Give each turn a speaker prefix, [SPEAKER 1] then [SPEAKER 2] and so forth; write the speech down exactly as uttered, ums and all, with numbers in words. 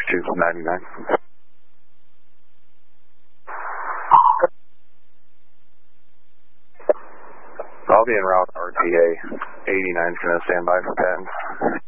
[SPEAKER 1] two ninety-nine. I'll be en route R T A. eighty-nine is going to stand by for Patton.